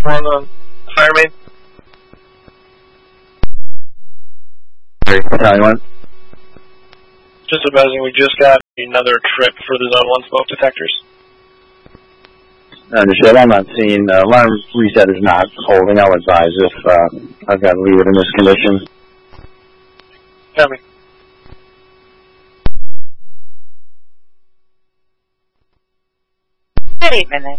on the fire main. Battalion 1. Just advising, we just got another trip for the Zone 1 smoke detectors. Understood. I'm not seeing alarm reset is not holding. I'll advise if I've got to leave it in this condition. Copy. At 8 minutes.